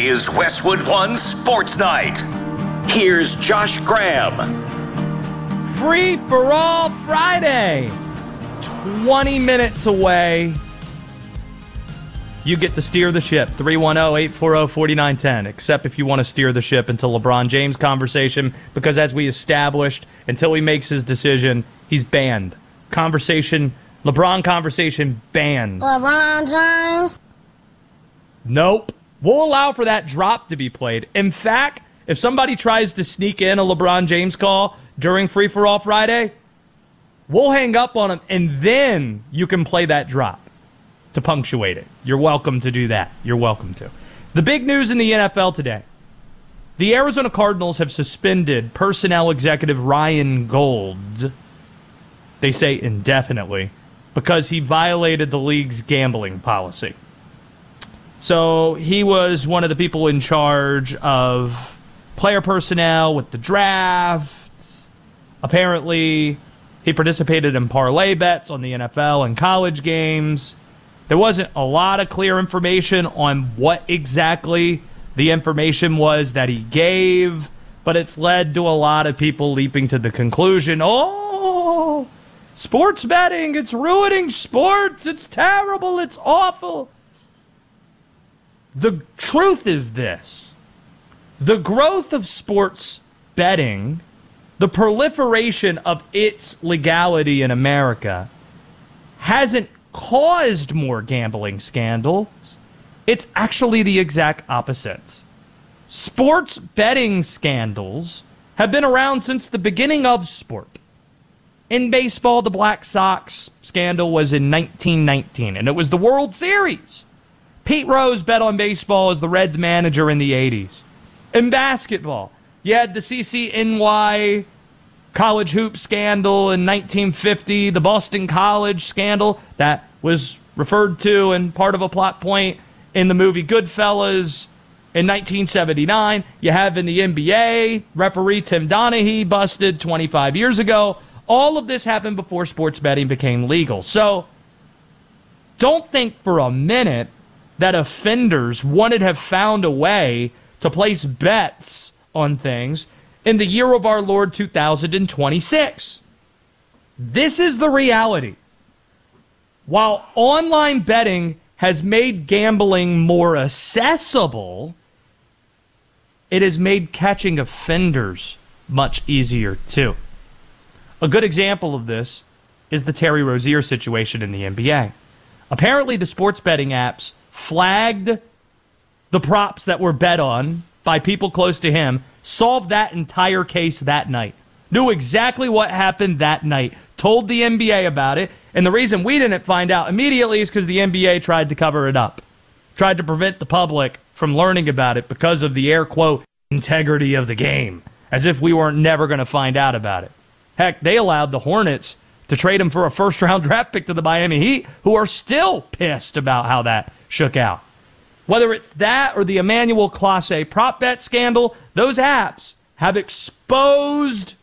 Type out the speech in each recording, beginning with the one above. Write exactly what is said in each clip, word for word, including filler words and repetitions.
is Westwood One Sports Night. Here's Josh Graham. Free for All Friday. twenty minutes away. You get to steer the ship. three one zero, eight four zero, four nine one zero. Except if you want to steer the ship into LeBron James conversation, because as we established, until he makes his decision, he's banned. Conversation, LeBron conversation banned. LeBron James? Nope. We'll allow for that drop to be played. In fact, if somebody tries to sneak in a LeBron James call during Free for All Friday, we'll hang up on him, and then you can play that drop to punctuate it. You're welcome to do that. You're welcome to. The big news in the N F L today. The Arizona Cardinals have suspended personnel executive Ryan Gold, they say indefinitely, because he violated the league's gambling policy. So he was one of the people in charge of player personnel with the draft. Apparently, he participated in parlay bets on the N F L and college games. There wasn't a lot of clear information on what exactly the information was that he gave, but it's led to a lot of people leaping to the conclusion, oh, sports betting, it's ruining sports, it's terrible, it's awful. The truth is this. The growth of sports betting, the proliferation of its legality in America, hasn't caused more gambling scandals. It's actually the exact opposite. Sports betting scandals have been around since the beginning of sport. In baseball, the Black Sox scandal was in nineteen nineteen, and it was the World Series. Pete Rose bet on baseball as the Reds manager in the eighties. In basketball, you had the C C N Y college hoop scandal in nineteen fifty, the Boston College scandal that was referred to and part of a plot point in the movie Goodfellas in nineteen seventy-nine. You have in the N B A, referee Tim Donaghy busted twenty-five years ago. All of this happened before sports betting became legal. So don't think for a minute that offenders wanted to have found a way to place bets on things in the year of our Lord two thousand twenty-six. This is the reality. While online betting has made gambling more accessible, it has made catching offenders much easier too. A good example of this is the Terry Rozier situation in the N B A. Apparently, the sports betting apps flagged the props that were bet on by people close to him, solved that entire case that night, knew exactly what happened that night, told the N B A about it, and the reason we didn't find out immediately is because the N B A tried to cover it up, tried to prevent the public from learning about it because of the air quote integrity of the game, as if we weren't never going to find out about it. Heck, they allowed the Hornets to trade him for a first-round draft pick to the Miami Heat, who are still pissed about how that shook out. Whether it's that or the Emmanuel Clase prop bet scandal, those apps have exposed,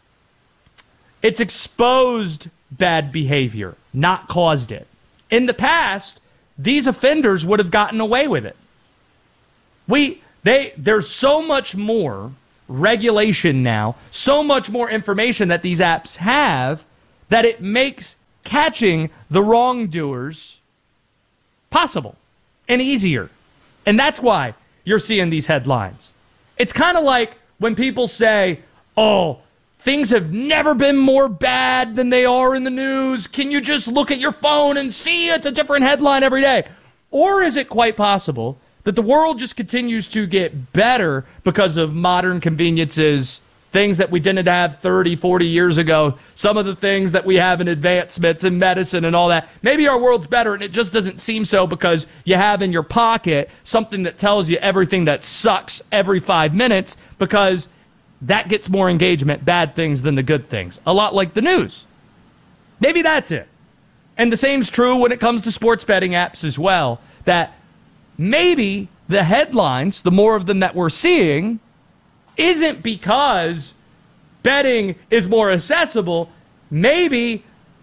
it's exposed bad behavior, not caused it. In the past, these offenders would have gotten away with it. We, they, there's so much more regulation now, so much more information that these apps have, that it makes catching the wrongdoers possible and easier. And that's why you're seeing these headlines. It's kind of like when people say, oh, things have never been more bad than they are in the news. Can you just look at your phone and see it's a different headline every day? Or is it quite possible that the world just continues to get better because of modern conveniences, things that we didn't have thirty, forty years ago, some of the things that we have in advancements in medicine and all that. Maybe our world's better and it just doesn't seem so because you have in your pocket something that tells you everything that sucks every five minutes because that gets more engagement, bad things, than the good things. A lot like the news. Maybe that's it. And the same's true when it comes to sports betting apps as well, that maybe the headlines, the more of them that we're seeing, isn't because betting is more accessible. Maybe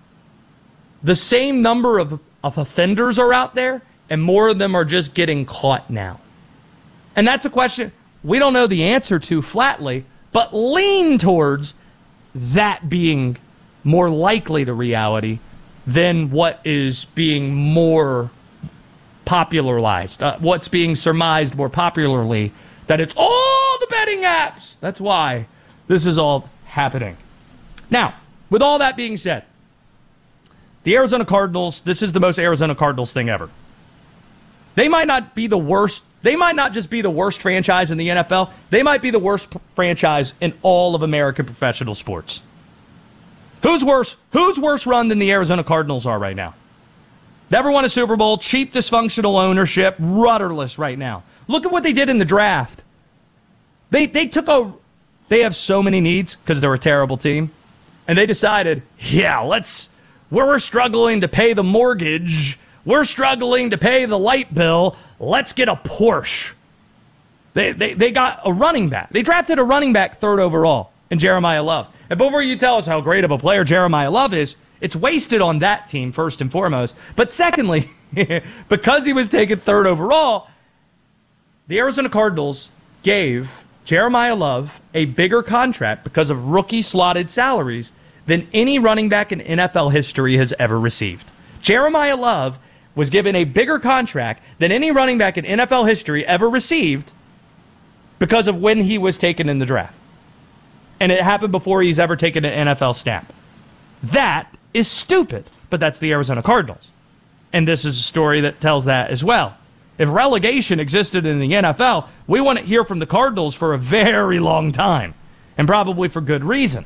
the same number of, of offenders are out there, and more of them are just getting caught now. And that's a question we don't know the answer to flatly, but lean towards that being more likely the reality than what is being more popularized, uh, what's being surmised more popularly, that it's all the betting apps. That's why this is all happening. Now, with all that being said, the Arizona Cardinals, this is the most Arizona Cardinals thing ever. They might not be the worst. They might not just be the worst franchise in the N F L. They might be the worst p- franchise in all of American professional sports. Who's worse? Who's worse run than the Arizona Cardinals are right now? Never won a Super Bowl, cheap, dysfunctional ownership, rudderless right now. Look at what they did in the draft. They they took a. They have so many needs because they're a terrible team, and they decided, yeah, let's. We're struggling to pay the mortgage. We're struggling to pay the light bill. Let's get a Porsche. They, they they got a running back. They drafted a running back third overall in Jeremiah Love. And before you tell us how great of a player Jeremiah Love is, it's wasted on that team first and foremost. But secondly, because he was taken third overall, the Arizona Cardinals gave Jeremiah Love a bigger contract because of rookie slotted salaries than any running back in N F L history has ever received. Jeremiah Love was given a bigger contract than any running back in N F L history ever received because of when he was taken in the draft. And it happened before he's ever taken an N F L snap. That is stupid, but that's the Arizona Cardinals. And this is a story that tells that as well. If relegation existed in the N F L, we wouldn't hear from the Cardinals for a very long time, and probably for good reason.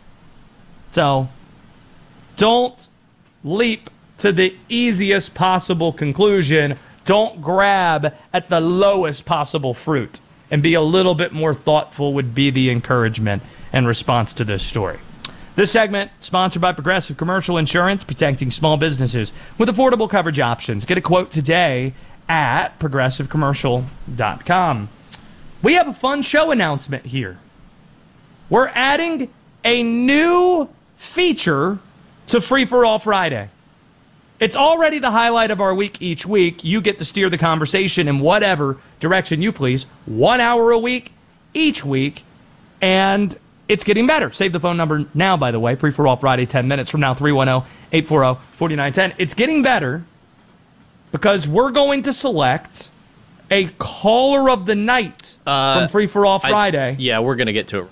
So, don't leap to the easiest possible conclusion. Don't grab at the lowest possible fruit. And be a little bit more thoughtful would be the encouragement and response to this story. This segment sponsored by Progressive Commercial Insurance, protecting small businesses with affordable coverage options. Get a quote today at progressive commercial dot com. We have a fun show announcement here. We're adding a new feature to Free for All Friday. It's already the highlight of our week each week. You get to steer the conversation in whatever direction you please. One hour a week, each week. And it's getting better. Save the phone number now, by the way. Free for All Friday, ten minutes from now, three one zero, eight four zero, four nine one zero. It's getting better because we're going to select a caller of the night uh, from Free for All Friday. I, yeah, we're going to get to it.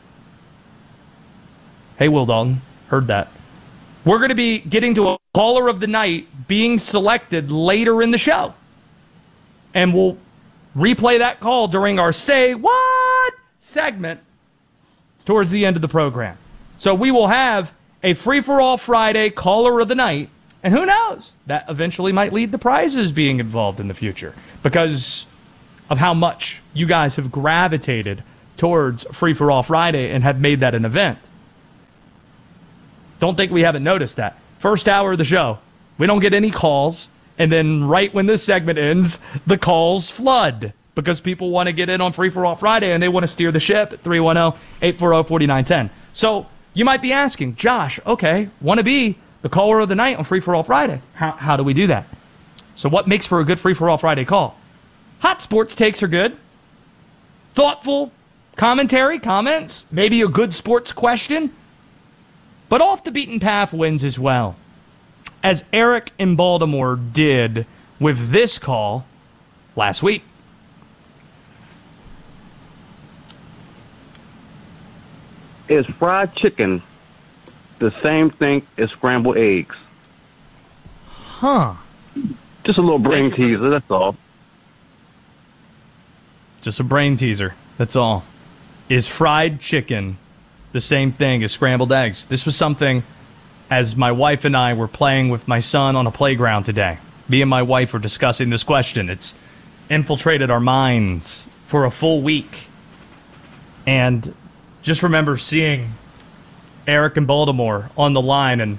Hey, Will Dalton. Heard that. We're going to be getting to a caller of the night being selected later in the show. And we'll replay that call during our Say What segment towards the end of the program. So we will have a free-for-all Friday caller of the night. And who knows? That eventually might lead to prizes being involved in the future because of how much you guys have gravitated towards Free-for-all Friday and have made that an event. Don't think we haven't noticed that. First hour of the show, we don't get any calls. And then right when this segment ends, the calls flood because people want to get in on Free for All Friday and they want to steer the ship at three one zero, eight four zero, four nine one zero. So you might be asking, Josh, okay, want to be the caller of the night on Free for All Friday. How, how do we do that? So what makes for a good Free for All Friday call? Hot sports takes are good. Thoughtful commentary, comments, maybe a good sports question. But off the beaten path wins as well, as Eric in Baltimore did with this call last week. Is fried chicken the same thing as scrambled eggs? Huh. Just a little brain teaser, that's all. Just a brain teaser, that's all. Is fried chicken the same thing as scrambled eggs? This was something as my wife and I were playing with my son on a playground today. Me and my wife were discussing this question. It's infiltrated our minds for a full week. And just remember seeing Eric in Baltimore on the line, and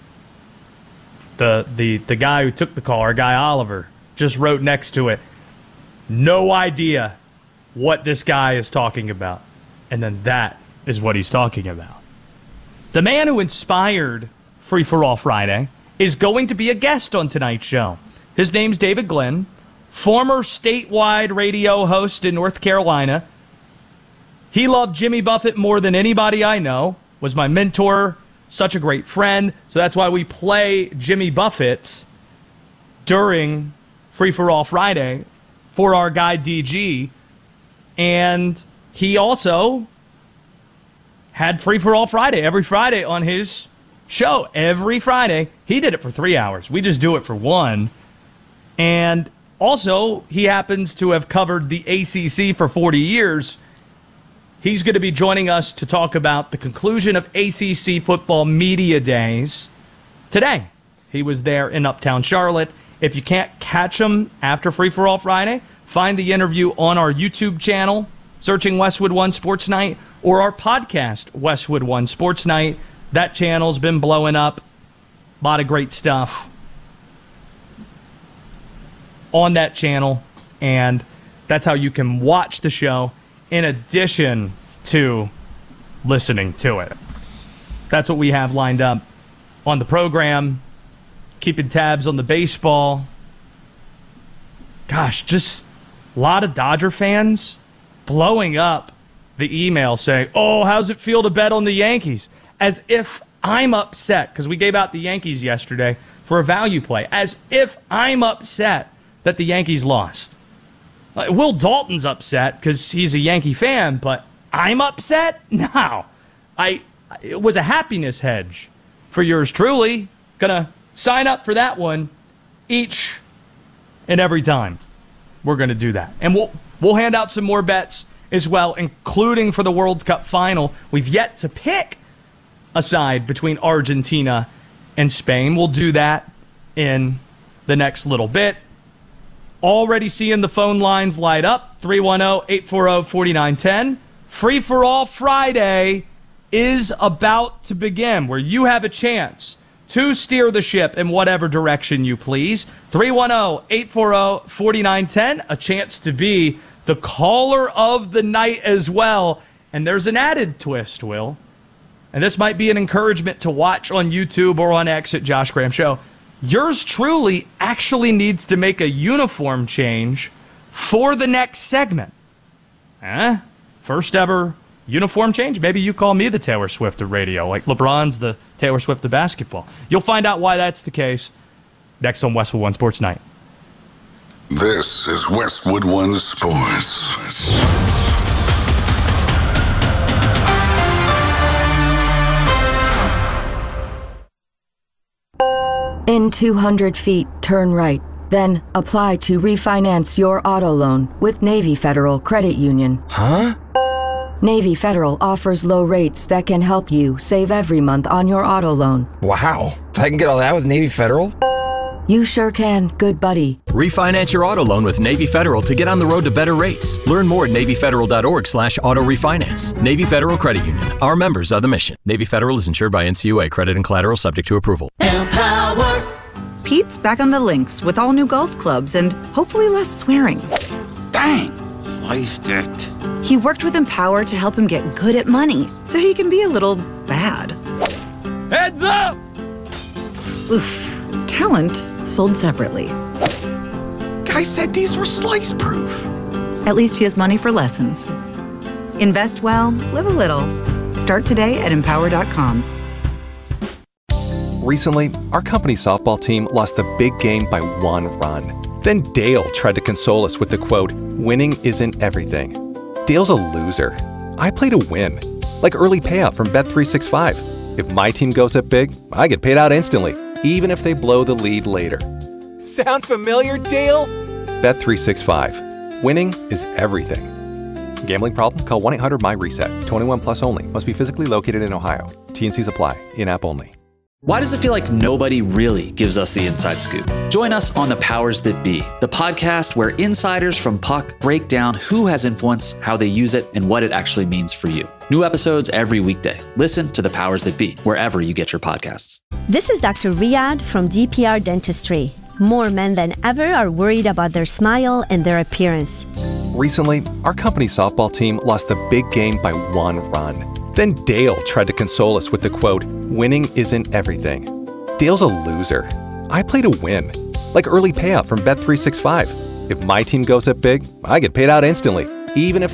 the the the guy who took the call, our guy Oliver, just wrote next to it, no idea what this guy is talking about. And then that is what he's talking about. The man who inspired Free for All Friday is going to be a guest on tonight's show. His name's David Glenn, former statewide radio host in North Carolina. He loved Jimmy Buffett more than anybody I know, was my mentor, such a great friend. So that's why we play Jimmy Buffett during Free for All Friday for our guy D G. And he also had Free for All Friday every Friday on his show. Every Friday. He did it for three hours. We just do it for one. And also, he happens to have covered the A C C for forty years. He's going to be joining us to talk about the conclusion of A C C football media days today. He was there in Uptown Charlotte. If you can't catch him after Free for All Friday, find the interview on our YouTube channel, searching Westwood One Sports Night, or our podcast, Westwood One Sports Night. That channel's been blowing up. A lot of great stuff on that channel, and that's how you can watch the show in addition to listening to it. That's what we have lined up on the program, keeping tabs on the baseball. Gosh, just a lot of Dodger fans blowing up the email saying, oh, how's it feel to bet on the Yankees? As if I'm upset, because we gave out the Yankees yesterday for a value play, as if I'm upset that the Yankees lost. Like, Will Dalton's upset because he's a Yankee fan, but I'm upset? No. I, it was a happiness hedge for yours truly. Gonna sign up for that one each and every time. We're gonna do that. And we'll we'll hand out some more bets as well, including for the World Cup final. We've yet to pick a side between Argentina and Spain. We'll do that in the next little bit. Already seeing the phone lines light up. three one zero, eight four zero, four nine one zero. Free for All Friday is about to begin, where you have a chance to steer the ship in whatever direction you please. three one zero, eight four zero, four nine one zero. A chance to be the caller of the night as well. And there's an added twist, Will. And this might be an encouragement to watch on YouTube or on X at Josh Graham Show. Yours truly actually needs to make a uniform change for the next segment. Eh? First ever uniform change? Maybe you call me the Taylor Swift of radio, like LeBron's the Taylor Swift of basketball. You'll find out why that's the case next on Westwood One Sports Night. This is Westwood One Sports. In two hundred feet, turn right. Then apply to refinance your auto loan with Navy Federal Credit Union. Huh? Navy Federal offers low rates that can help you save every month on your auto loan. Wow. I can get all that with Navy Federal? You sure can, good buddy. Refinance your auto loan with Navy Federal to get on the road to better rates. Learn more at NavyFederal.org slash auto refinance. Navy Federal Credit Union. Our members are the mission. Navy Federal is insured by N C U A. Credit and collateral subject to approval. Empower. Pete's back on the links with all new golf clubs and hopefully less swearing. Dang, sliced it. He worked with Empower to help him get good at money so he can be a little bad. Heads up! Oof. Talent sold separately. Guy said these were slice proof. At least he has money for lessons. Invest well, live a little. Start today at empower dot com. Recently, our company's softball team lost the big game by one run. Then Dale tried to console us with the quote, "Winning isn't everything." Dale's a loser. I play to win. Like early payout from Bet three sixty-five. If my team goes up big, I get paid out instantly, even if they blow the lead later. Sound familiar, Dale? Bet three sixty-five. Winning is everything. Gambling problem? Call one eight hundred M Y reset. twenty-one plus only. Must be physically located in Ohio. T and Cs apply. In-app only. Why does it feel like nobody really gives us the inside scoop? Join us on The Powers That Be, the podcast where insiders from Puck break down who has influence, how they use it, and what it actually means for you. New episodes every weekday. Listen to The Powers That Be, wherever you get your podcasts. This is Doctor Riyadh from D P R Dentistry. More men than ever are worried about their smile and their appearance. Recently, our company's softball team lost the big game by one run. Then Dale tried to console us with the quote, "Winning isn't everything." Dale's a loser. I play to win. Like early payout from Bet three sixty-five. If my team goes up big, I get paid out instantly, even if